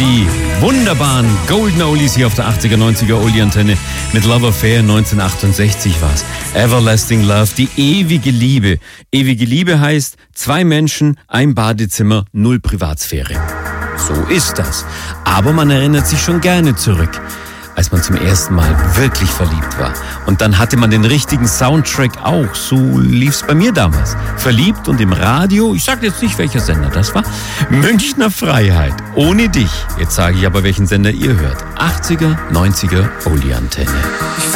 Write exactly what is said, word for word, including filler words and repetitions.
die wunderbaren Golden Oldies hier auf der achtziger, neunziger Oldie-Antenne. Mit Love Affair neunzehnhundertachtundsechzig war's. Everlasting Love, die ewige Liebe. Ewige Liebe heißt, zwei Menschen, ein Badezimmer, null Privatsphäre. So ist das. Aber man erinnert sich schon gerne zurück, als man zum ersten Mal wirklich verliebt war. Und dann hatte man den richtigen Soundtrack auch. So lief's bei mir damals. Verliebt und im Radio, ich sage jetzt nicht, welcher Sender das war, Münchner Freiheit. Ohne dich. Jetzt sage ich aber, welchen Sender ihr hört. achtziger, neunziger Oldie-Antenne.